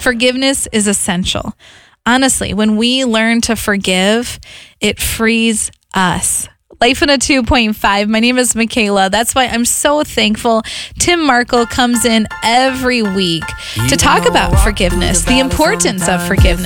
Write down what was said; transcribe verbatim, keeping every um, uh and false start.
forgiveness is essential. Honestly, when we learn to forgive, it frees us. Life in a two point five. My name is Michaela. That's why I'm so thankful Tim Markle comes in every week to talk about forgiveness, the importance of forgiveness.